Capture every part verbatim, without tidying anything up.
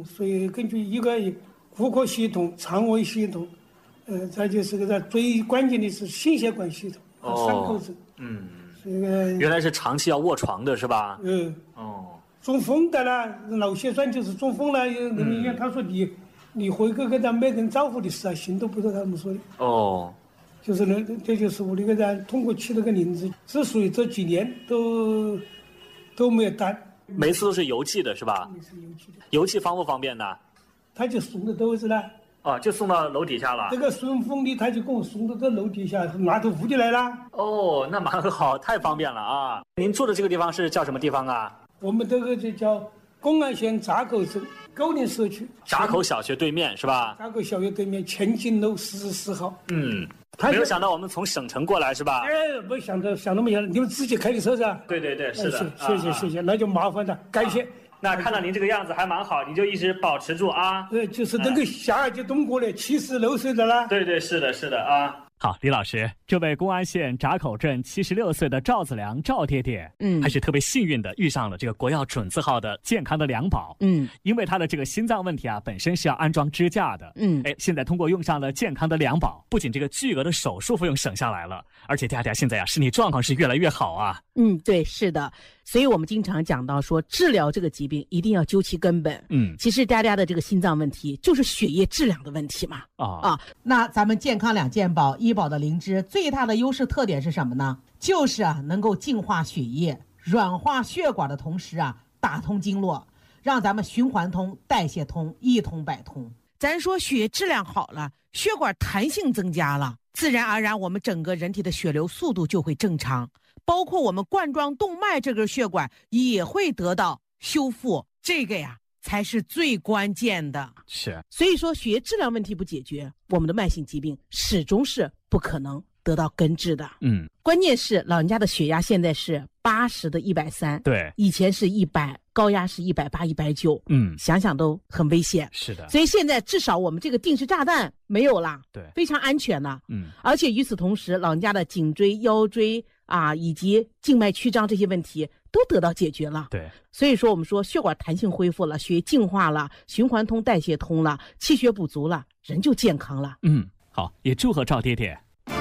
统，所以根据一个顾客系统、肠胃系统，呃，再就是个最关键的是心血管系统和伤口症。 嗯， 这个原来是长期要卧床的是吧？ 嗯。 哦。 中风的啦，脑血栓就是中风了。有人医院他说你，你回去跟他没人招呼的事啊，心都不得他们说的。 哦， 就是那，这就是我那个人通过起了个名字，之所以这几年都都没有单， 每次都是邮寄的是吧？ 是邮寄的。 邮寄方不方便呢？ 他就送到都是了。 哦，就送到楼底下了。 这个顺丰的他就给我送到这楼底下，拿着物就来了。 哦，那蛮好，太方便了啊！您住的这个地方是叫什么地方啊？ 我们这个就叫公安县闸口镇沟林社区， 闸口小学对面是吧？ 闸口小学对面前进路四十四号。 嗯，没有想到我们从省城过来是吧？ 哎，没想到，想都没想到，你们自己开的车是吧？ 对对对，是的。 哎、谢谢谢谢，那就麻烦了，感谢。 啊、那看到您这个样子还蛮好，你就一直保持住啊。 呃，就是那个下就动过来，七十六岁的啦。 对对，是的，是的啊。 好，李老师，这位公安县闸口镇七十六岁的赵子良赵爹爹，嗯，还是特别幸运的遇上了这个国药准字号的健康的良宝，嗯，因为他的这个心脏问题啊，本身是要安装支架的，嗯，哎，现在通过用上了健康的良宝，不仅这个巨额的手术费用省下来了，而且爹爹现在呀、啊、身体状况是越来越好啊。 嗯，对，是的，所以我们经常讲到说，治疗这个疾病一定要究其根本。嗯，其实大家的这个心脏问题就是血液质量的问题嘛。啊啊，那咱们健康两健宝医保的灵芝最大的优势特点是什么呢？就是啊，能够净化血液、软化血管的同时啊，打通经络，让咱们循环通、代谢通、一通百通。咱说血液质量好了，血管弹性增加了，自然而然我们整个人体的血流速度就会正常。包括我们冠状动脉这根血管也会得到修复，这个呀才是最关键的。 是， 所以说血液质量问题不解决，我们的慢性疾病始终是不可能得到根治的。嗯，关键是老人家的血压现在是八十的一百三， 对， 以前是一百，高压是一百八、一百九，嗯，想想都很危险。 是的， 所以现在至少我们这个定时炸弹没有啦， 对， 非常安全了。 嗯， 而且与此同时，老人家的颈椎、腰椎啊，以及静脉曲张这些问题都得到解决了。 对， 所以说我们说血管弹性恢复了，血液净化了，循环通、代谢通了，气血补足了，人就健康了。 嗯，好，也祝贺赵爹爹。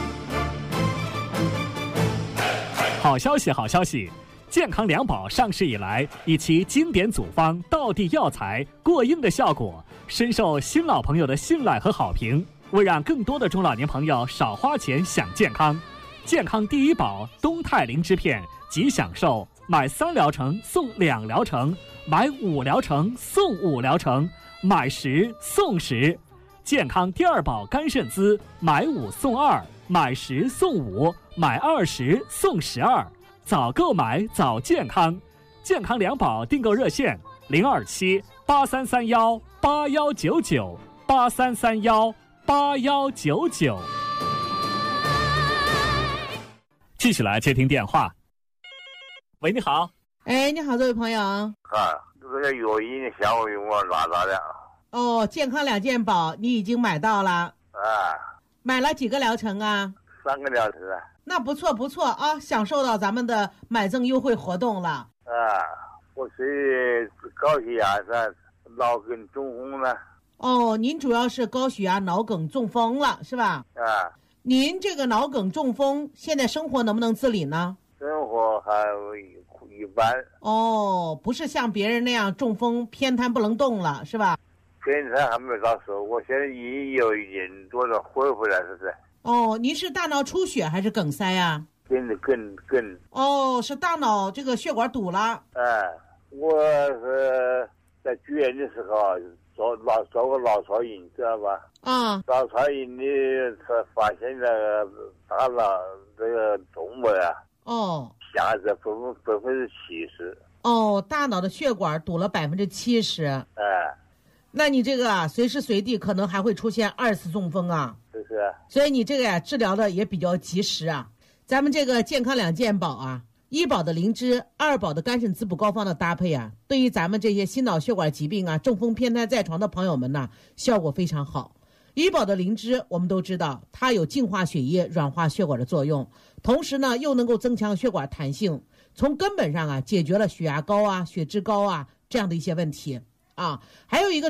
好消息，好消息！健康良宝上市以来，以其经典组方、道地药材、过硬的效果，深受新老朋友的信赖和好评。为让更多的中老年朋友少花钱享健康，健康第一宝东泰灵芝片即享受买三疗程送两疗程，买五疗程送五疗程，买十送十。健康第二宝肝肾滋，买五送二，买十送五，买二十送十二。早购买早健康，健康良宝订购热线零二七八三三幺八幺九九八三三幺八幺九九。继续来接听电话。喂，你好。 哎，你好，这位朋友。啊， 这个药引的项目我拿到了。 哦，健康两健宝你已经买到了。 啊。 买了几个疗程啊？ 三个疗程。 那不错不错啊，享受到咱们的买赠优惠活动了。 啊，我是高血压是脑梗中风了。 哦，您主要是高血压、脑梗、中风了，是吧？ 啊。 您这个脑梗中风，现在生活能不能自理呢？ 生活还一般。 哦，不是像别人那样中风偏瘫不能动了，是吧？ 偏瘫还没到手，我现在已经有一年多了恢复了，是不是？ 哦，您是大脑出血还是梗塞啊？ 梗梗梗。 哦，是大脑这个血管堵了。 哎，我是在住院的时候做脑做过脑超音，知道吧？ 啊、嗯。 脑超音的才发现那个大脑这个动脉啊。 哦。 下至百分百分之七十。 哦，大脑的血管堵了百分之七十。 哎。 那你这个啊，随时随地可能还会出现二次中风啊。 是是。 所以你这个呀、啊，治疗的也比较及时啊。咱们这个健康两健宝啊，一宝的灵芝，二宝的肝肾滋补膏方的搭配啊，对于咱们这些心脑血管疾病啊、中风偏瘫在床的朋友们呢，效果非常好。一宝的灵芝，我们都知道它有净化血液、软化血管的作用，同时呢又能够增强血管弹性，从根本上啊解决了血压高啊、血脂高啊这样的一些问题啊。还有一个